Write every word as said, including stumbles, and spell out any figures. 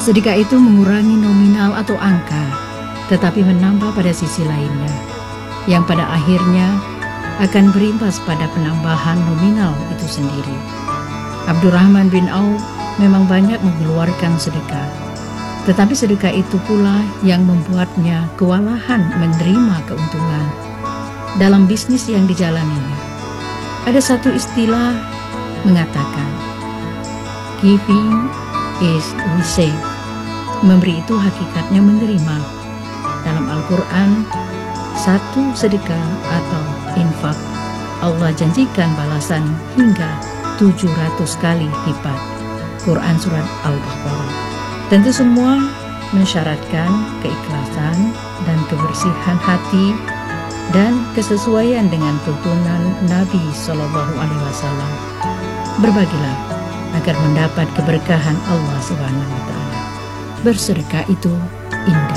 Sedekah itu mengurangi nominal atau angka, tetapi menambah pada sisi lainnya, yang pada akhirnya akan berimbas pada penambahan nominal itu sendiri. Abdurrahman bin Auf memang banyak mengeluarkan sedekah, tetapi sedekah itu pula yang membuatnya kewalahan menerima keuntungan dalam bisnis yang dijalaninya. Ada satu istilah mengatakan, giving is receive. Memberi itu hakikatnya menerima. Dalam Al-Quran, satu sedekah atau infak, Allah janjikan balasan hingga tujuh ratus kali lipat. Quran Surat Al-Baqarah. Tentu semua mensyaratkan keikhlasan dan kebersihan hati dan kesesuaian dengan tuntunan Nabi Shallallahu Alaihi Wasallam. Berbagilah agar mendapat keberkahan Allah Subhanahu Wa Taala. Bersedekah itu indah.